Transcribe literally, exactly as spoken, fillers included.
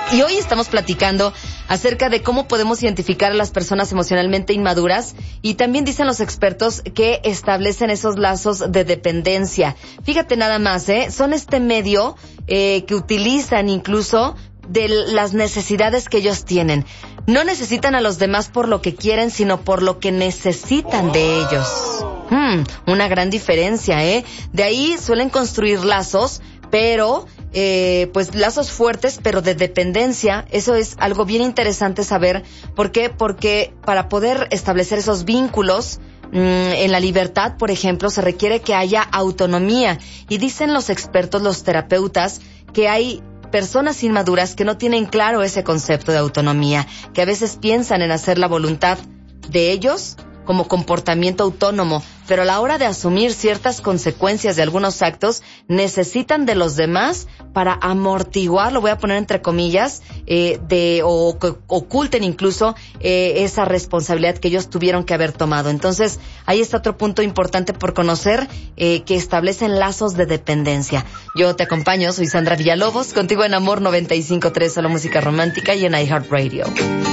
Y hoy estamos platicando acerca de cómo podemos identificar a las personas emocionalmente inmaduras, y también dicen los expertos que establecen esos lazos de dependencia. Fíjate nada más, ¿eh? Son este medio eh, que utilizan incluso de las necesidades que ellos tienen. No necesitan a los demás por lo que quieren, sino por lo que necesitan de ellos. Hmm, una gran diferencia, ¿eh? De ahí suelen construir lazos, pero eh, pues lazos fuertes, pero de dependencia. Eso es algo bien interesante saber. ¿Por qué? Porque para poder establecer esos vínculos mmm, en la libertad, por ejemplo, se requiere que haya autonomía. Y dicen los expertos, los terapeutas, que hay personas inmaduras que no tienen claro ese concepto de autonomía, que a veces piensan en hacer la voluntad de ellos como comportamiento autónomo, pero a la hora de asumir ciertas consecuencias de algunos actos, necesitan de los demás para amortiguar, lo voy a poner entre comillas, eh, de o que oculten incluso eh, esa responsabilidad que ellos tuvieron que haber tomado. Entonces, ahí está otro punto importante por conocer, eh, que establecen lazos de dependencia. Yo te acompaño, soy Sandra Villalobos, contigo en Amor noventa y cinco punto tres, solo música romántica, y en iHeartRadio.